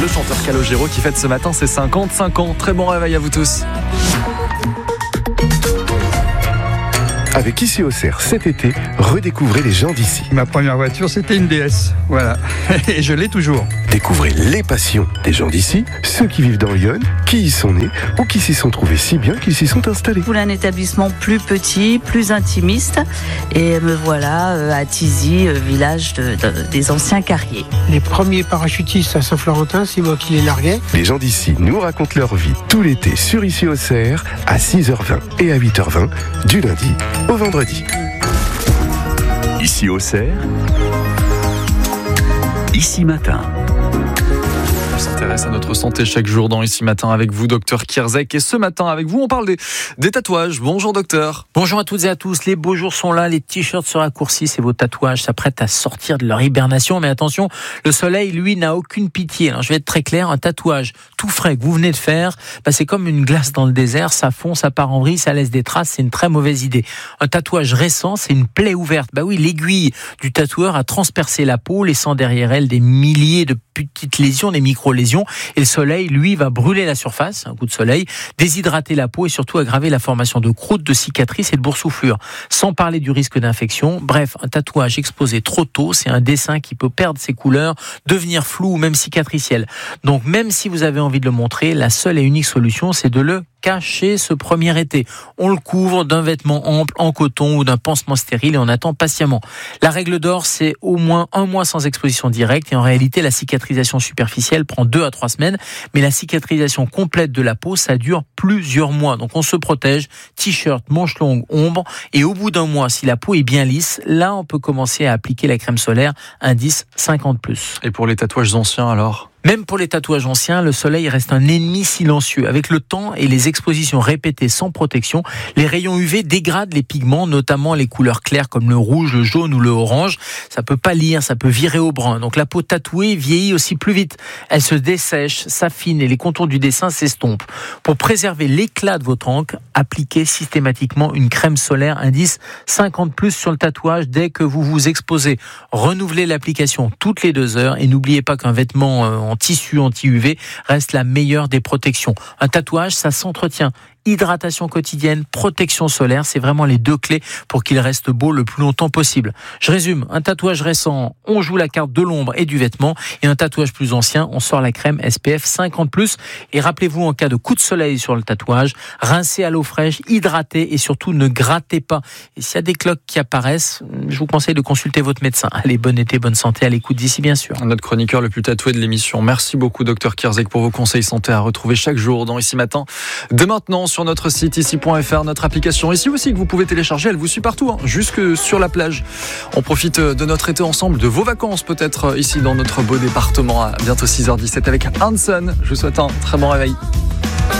le chanteur Calogero qui fête ce matin ses 55 ans. Très bon réveil à vous tous. Avec Ici Auxerre, cet été, redécouvrez les gens d'ici. Ma première voiture, c'était une DS. Voilà. Et je l'ai toujours. Découvrez les passions des gens d'ici, ceux qui vivent dans Lyon, qui y sont nés ou qui s'y sont trouvés si bien qu'ils s'y sont installés. Je voulais un établissement plus petit, plus intimiste. Et me voilà à Thizy, village des anciens carriers. Les premiers parachutistes à Saint-Florentin, c'est moi qui les larguais. Les gens d'ici nous racontent leur vie tout l'été sur Ici Auxerre à 6h20 et à 8h20 du lundi au vendredi. Ici Auxerre, Ici Matin. On s'intéresse à notre santé chaque jour dans Ici Matin avec vous, docteur Kierzek. Et ce matin avec vous, on parle des tatouages. Bonjour docteur. Bonjour à toutes et à tous. Les beaux jours sont là, les t-shirts se raccourcissent et vos tatouages s'apprêtent à sortir de leur hibernation. Mais attention, le soleil, lui, n'a aucune pitié. Alors, je vais être très clair, un tatouage tout frais que vous venez de faire, c'est comme une glace dans le désert, ça fond, ça part en vrille, ça laisse des traces, c'est une très mauvaise idée. Un tatouage récent, c'est une plaie ouverte. Oui, l'aiguille du tatoueur a transpercé la peau, laissant derrière elle des milliers de petites lésions, des micro-lésions. Et le soleil, lui, va brûler la surface, un coup de soleil, déshydrater la peau et surtout aggraver la formation de croûtes, de cicatrices et de boursouflures. Sans parler du risque d'infection. Bref, un tatouage exposé trop tôt, c'est un dessin qui peut perdre ses couleurs, devenir flou ou même cicatriciel. Donc même si vous avez envie de le montrer, la seule et unique solution, c'est de le cacher ce premier été. On le couvre d'un vêtement ample en coton ou d'un pansement stérile et on attend patiemment. La règle d'or, c'est au moins 1 mois sans exposition directe et en réalité, la cicatrisation superficielle prend 2 à 3 semaines, mais la cicatrisation complète de la peau, ça dure plusieurs mois. Donc on se protège, t-shirt, manches longues, ombre et au bout d'un mois, si la peau est bien lisse, là on peut commencer à appliquer la crème solaire indice 50+. Et pour les tatouages anciens alors ? Même pour les tatouages anciens, le soleil reste un ennemi silencieux. Avec le temps et les expositions répétées sans protection, les rayons UV dégradent les pigments, notamment les couleurs claires comme le rouge, le jaune ou le orange. Ça peut pâlir, ça peut virer au brun. Donc la peau tatouée vieillit aussi plus vite. Elle se dessèche, s'affine et les contours du dessin s'estompent. Pour préserver l'éclat de votre encre, appliquez systématiquement une crème solaire indice 50+ sur le tatouage dès que vous vous exposez. Renouvelez l'application toutes les 2 heures et n'oubliez pas qu'un vêtement en tissu anti-UV reste la meilleure des protections. Un tatouage, ça s'entretient. Hydratation quotidienne, protection solaire, c'est vraiment les 2 clés pour qu'il reste beau le plus longtemps possible. Je résume, un tatouage récent, on joue la carte de l'ombre et du vêtement, et un tatouage plus ancien, on sort la crème SPF 50+. Et rappelez-vous, en cas de coup de soleil sur le tatouage, rincez à l'eau fraîche, hydratez et surtout ne grattez pas. Et s'il y a des cloques qui apparaissent, je vous conseille de consulter votre médecin. Allez, bon été, bonne santé, à l'écoute d'ici bien sûr. Notre chroniqueur le plus tatoué de l'émission. Merci beaucoup docteur Kierzek pour vos conseils santé à retrouver chaque jour dans Ici Matin. Dès maintenant sur notre site ici.fr, notre application ici aussi que vous pouvez télécharger, elle vous suit partout, jusque sur la plage. On profite de notre été ensemble, de vos vacances peut-être ici dans notre beau département. À bientôt 6h17 avec Hanson. Je vous souhaite un très bon réveil.